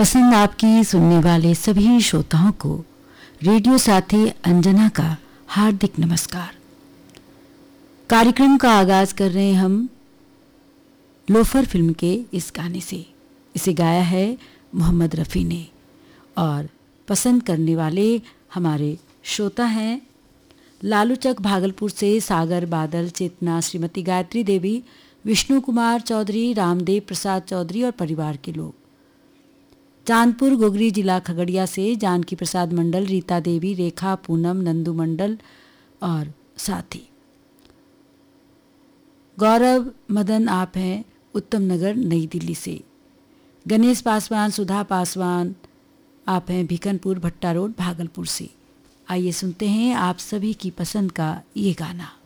पसंद आपकी सुनने वाले सभी श्रोताओं को रेडियो साथी अंजना का हार्दिक नमस्कार। कार्यक्रम का आगाज कर रहे हैं हम लोफर फिल्म के इस गाने से। इसे गाया है मोहम्मद रफ़ी ने और पसंद करने वाले हमारे श्रोता हैं लालूचक भागलपुर से सागर, बादल, चेतना, श्रीमती गायत्री देवी, विष्णु कुमार चौधरी, रामदेव प्रसाद चौधरी और परिवार के लोग। चांदपुर गोगरी जिला खगड़िया से जानकी प्रसाद मंडल, रीता देवी, रेखा, पूनम, नंदू मंडल और साथी गौरव मदन आप हैं उत्तम नगर नई दिल्ली से। गणेश पासवान, सुधा पासवान आप हैं भिकनपुर भट्टा रोड भागलपुर से। आइए सुनते हैं आप सभी की पसंद का ये गाना।